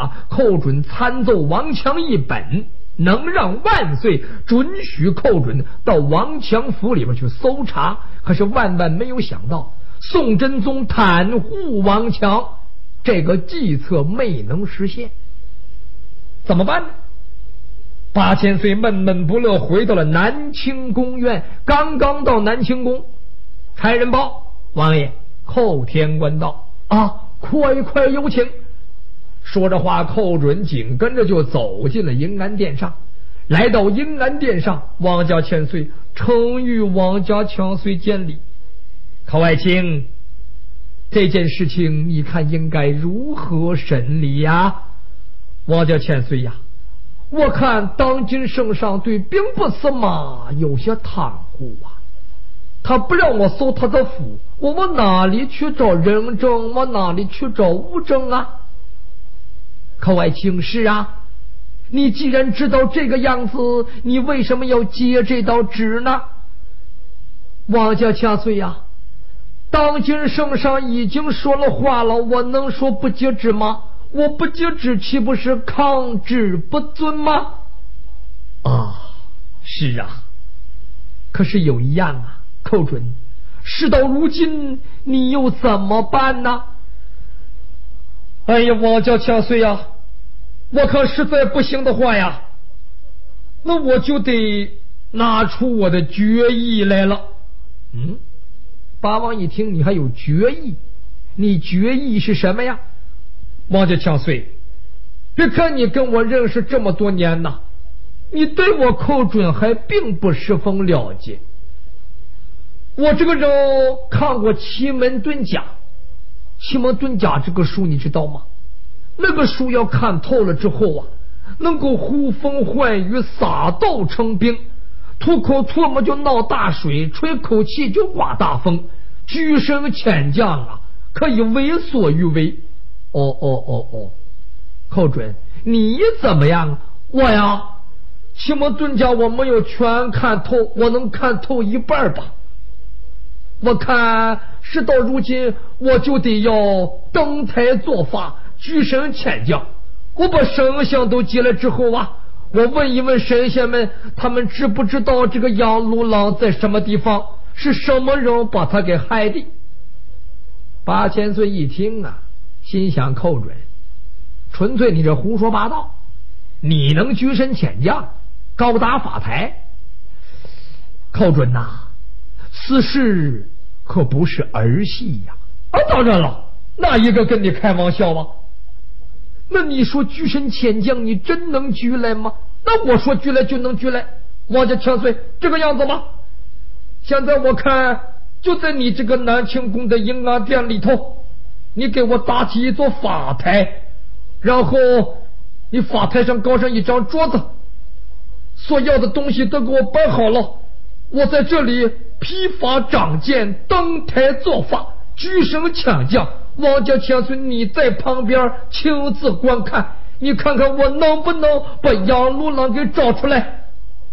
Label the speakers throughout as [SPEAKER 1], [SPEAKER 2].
[SPEAKER 1] 法，寇准参奏王强一本，能让万岁准许寇准到王强府里边去搜查。可是万万没有想到，宋真宗袒护王强，这个计策没能实现。怎么办呢？8千岁闷闷不乐，回到了南清宫院。刚刚到南清宫，差人报：王爷，寇天官到啊，快有请。说着话，寇准紧跟着就走进了银安殿上。来到银安殿上，王家千岁承与王家千岁见礼。寇爱卿，这件事情你看应该如何审理呀？王家千岁呀，我看当今圣上对兵部司马有些袒护啊，他不让我搜他的府，我往哪里去找人证？往哪里去找物证啊？寇爱卿，是啊，你既然知道这个样子，你为什么要接这道旨呢？王家千岁呀，当今圣上已经说了话了，我能说不接旨吗？我不接旨，岂不是抗旨不遵吗？啊，是啊。可是有一样啊，寇准，事到如今，你又怎么办呢？哎呀，王家千岁呀，我看实在不行的话呀，那我就得拿出我的决议来了。八王一听，你还有决议？你决议是什么呀？王家千岁，别看你跟我认识这么多年呐，你对我寇准还并不十分了解。我这个人看过奇门遁甲，奇门遁甲这个书你知道吗？那个书要看透了之后啊，能够呼风唤雨，撒豆成兵，吐口唾沫就闹大水，吹口气就刮大风，举升遣将啊，可以为所欲为。寇准，你怎么样？我呀，奇门遁甲我没有全看透，我能看透一半吧。我看事到如今，我就得要登台作法，举升遣将。我把神仙都接了之后啊，我问一问神仙们，他们知不知道这个杨鲁郎在什么地方，是什么人把他给害的？8千岁一听啊，心想寇准，纯粹你这胡说八道，你能举身遣将，高达法台？寇准呐，此事可不是儿戏呀！当然了，哪一个跟你开玩笑啊？那你说举身遣将，你真能举来吗？那我说举来就能举来。王家千岁，这个样子吗？现在我看就在你这个南清宫的银安殿里头，你给我搭起一座法台，然后你法台上搞上一张桌子，所要的东西都给我摆好了，我在这里披发掌剑，登台作法，举升遣将。王家千岁，你在旁边亲自观看，你看看我能不能把杨鲁郎给找出来？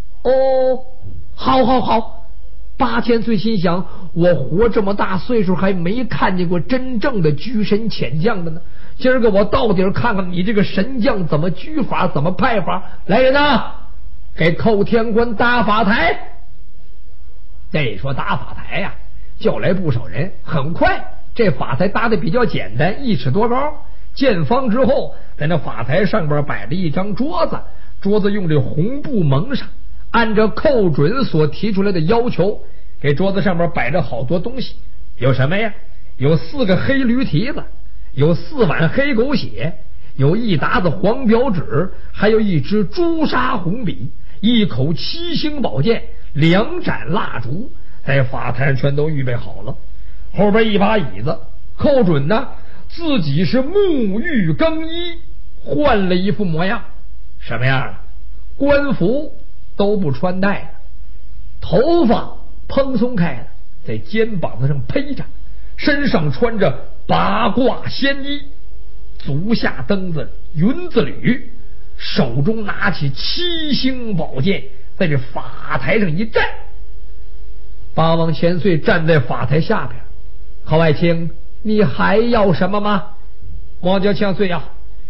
[SPEAKER 1] 好。8千岁心想，我活这么大岁数还没看见过真正的举身遣将的呢，今儿个我到底看看你这个神将怎么举法，怎么派法。来人啊，给寇天官搭法台。这说搭法台呀，叫来不少人，很快这法台搭的比较简单，1尺多高，建方之后，在那法台上边摆了一张桌子，桌子用这红布蒙上，按照寇准所提出来的要求，给桌子上面摆着好多东西。有什么呀？有4个黑驴蹄子，有4碗黑狗血，有1沓子黄表纸，还有1支朱砂红笔，1口7星宝剑，2盏蜡烛，在法台上全都预备好了。后边一把椅子，寇准呢自己是沐浴更衣，换了一副模样。什么样啊？官服都不穿戴了，头发蓬松开了，在肩膀子上披着，身上穿着八卦仙衣，足下蹬着云子履，手中拿起7星宝剑，在这法台上一站。八王千岁站在法台下边，寇爱卿，你还要什么吗？王家千岁呀，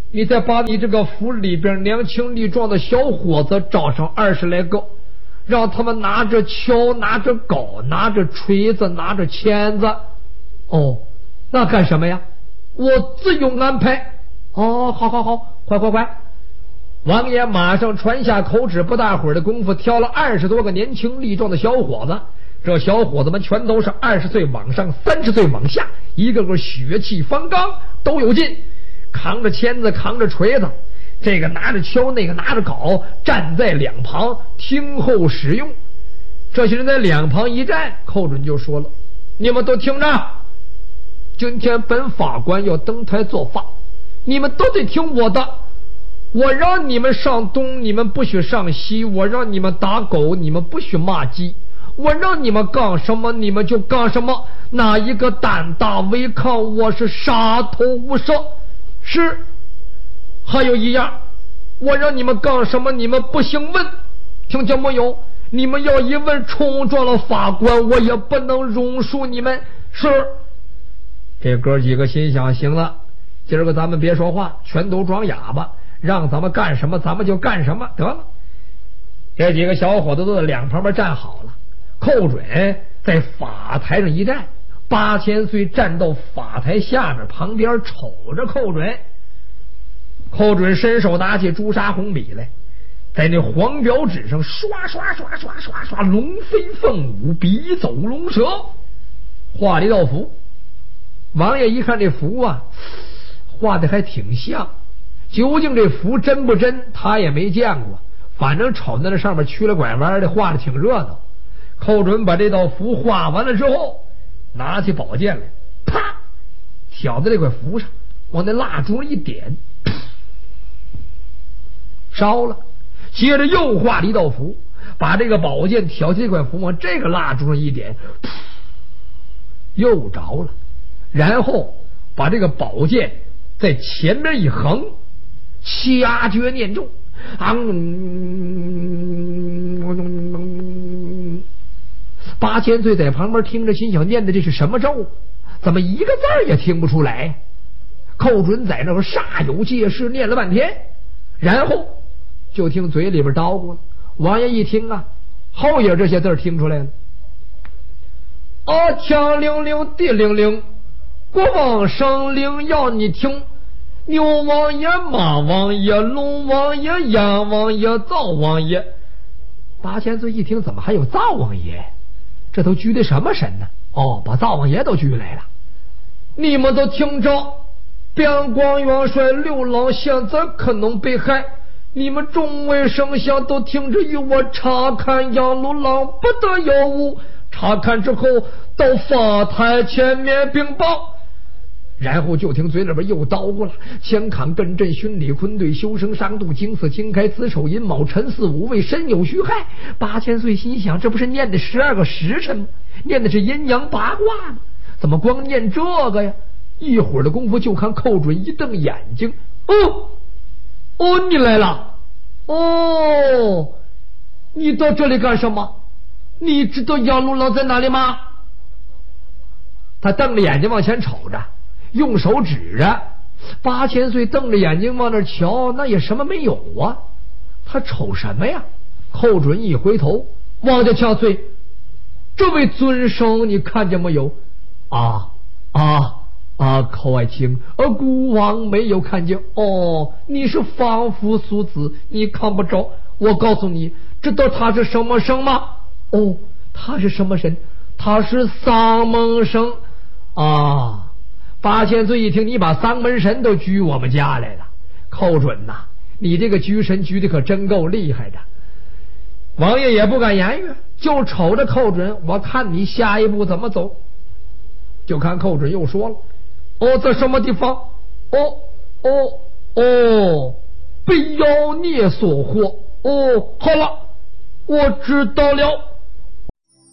[SPEAKER 1] 你再把你这个府里边年轻力壮的小伙子招上20来个，让他们拿着锹，拿着镐，拿着锤子，拿着钳子。哦，那干什么呀？我自有安排。哦，好好好，快快快！王爷马上传下口旨，不大会儿的功夫，挑了20多个年轻力壮的小伙子。这小伙子们全都是20岁往上，30岁往下，一个个血气方刚，都有劲，扛着钳子，扛着锤子，这个拿着锹，那个拿着镐，站在两旁听候使用。这些人在两旁一站，寇准就说了：“你们都听着，今天本法官要登台作法，你们都得听我的。我让你们上东，你们不许上西；我让你们打狗，你们不许骂鸡；我让你们干什么，你们就干什么。哪一个胆大违抗，我是杀头无赦。是，还有一样，我让你们干什么，你们不行问，听见没有？你们要一问，冲撞了法官，我也不能容恕你们。是。”这哥几个心想：行了，今儿个咱们别说话，全都装哑巴，让咱们干什么咱们就干什么得了。这几个小伙子都在两旁边站好了，寇准在法台上一站，8000岁站到法台下面旁边瞅着寇准。寇准伸手拿起朱砂红笔来，在那黄表纸上刷刷刷刷刷刷，龙飞凤舞，笔走龙蛇，画了一道符。王爷一看这符啊，画的还挺像，究竟这符真不真他也没见过，反正瞅在那上面曲了拐弯的，画的挺热闹。寇准把这道符画完了之后，拿起宝剑来，啪挑在这块符上，往那蜡烛一点，烧了。接着又画了一道符，把这个宝剑挑起这块符往这个蜡烛上一点，又着了。然后把这个宝剑在前面一横，掐诀念咒，8000岁在旁边听着，心想：念的这是什么咒？怎么一个字也听不出来？寇准在那煞有介事念了半天，然后就听嘴里边叨咕了。王爷一听啊，后边这些字听出来了：天灵灵地灵灵，国王圣灵要你听，牛王爷、马王爷、龙王爷、阎王爷、灶王爷。8000岁一听，怎么还有灶王爷？这都拘的什么神呢？把灶王爷都拘来了。你们都听着，边关元帅刘郎现在可能被害，你们众位丞相都听着，与我查看杨六郎不得有误。查看之后，到法台前面禀报。然后就听嘴里边又叨咕了：乾坎艮震巽里坤兑修生伤度金巳金开子丑寅卯辰巳午未申酉戌亥。8000岁心想：这不是念的12个时辰吗？念的是阴阳八卦吗？怎么光念这个呀？一会儿的功夫，就看寇准一瞪眼睛：你来了！你到这里干什么？你知道杨六郎在哪里吗？他瞪着眼睛往前瞅着，用手指着。8000岁瞪着眼睛往那瞧，那也什么没有啊。他瞅什么呀？寇准一回头，王家千岁，这位尊生你看见没有？寇爱卿，孤王没有看见。你是凡夫俗子，你看不着。我告诉你，知道他是什么神吗？他是什么神？他是丧门神啊！8000岁一听，你把丧门神都拘我们家来了，寇准呐，你这个拘神拘的可真够厉害的。王爷也不敢言语，就瞅着寇准，我看你下一步怎么走。就看寇准又说了：在什么地方？被妖孽所惑。好了，我知道了。